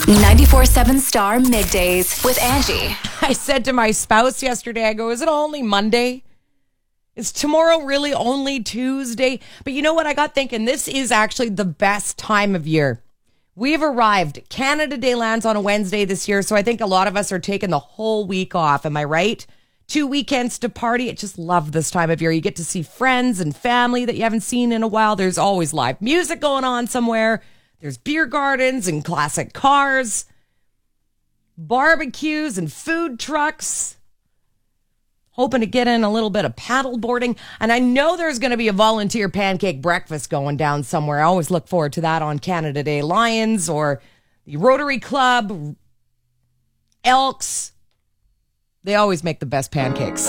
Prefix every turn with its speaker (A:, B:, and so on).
A: 94.7 Star Middays with Angie.
B: I said to my spouse yesterday, I go, is it only Monday? Is tomorrow really only Tuesday? But you know what? I got thinking, this is actually the best time of year. We've arrived. Canada Day lands on a Wednesday this year, so I think a lot of us are taking the whole week off. Am I right? 2 weekends to party. I just love this time of year. You get to see friends and family that you haven't seen in a while. There's always live music going on somewhere. There's beer gardens and classic cars, barbecues and food trucks. Hoping to get in a little bit of paddle boarding. And I know there's going to be a volunteer pancake breakfast going down somewhere. I always look forward to that on Canada Day. Lions or the Rotary Club, Elks. They always make the best pancakes.